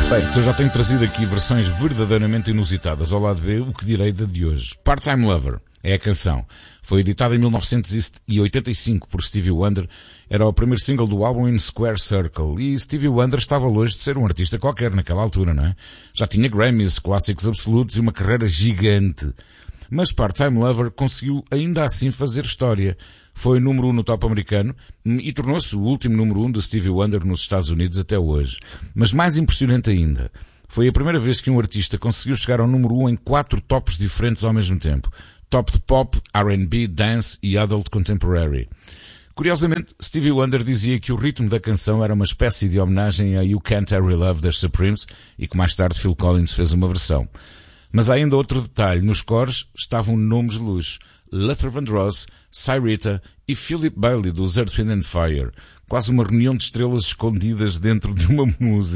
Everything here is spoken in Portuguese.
Bem, se eu já tenho trazido aqui versões verdadeiramente inusitadas ao lado B, o que direi da de hoje? Part-Time Lover é a canção. Foi editada em 1985 por Stevie Wonder. Era o primeiro single do álbum In Square Circle. E Stevie Wonder estava longe de ser um artista qualquer naquela altura, não é? Já tinha Grammys, clássicos absolutos e uma carreira gigante. Mas Part-Time Lover conseguiu ainda assim fazer história. Foi número 1 no top americano e tornou-se o último número 1 de Stevie Wonder nos Estados Unidos até hoje. Mas mais impressionante ainda, foi a primeira vez que um artista conseguiu chegar ao número 1 em 4 tops diferentes ao mesmo tempo. Top de pop, R&B, dance e adult contemporary. Curiosamente, Stevie Wonder dizia que o ritmo da canção era uma espécie de homenagem a You Can't Hurry Love das Supremes e que mais tarde Phil Collins fez uma versão. Mas há ainda outro detalhe, nos cores estavam nomes de luxo. Luther Vandross, Cy Rita e Philip Bailey dos Earth, Wind & Fire. Quase uma reunião de estrelas escondidas dentro de uma música.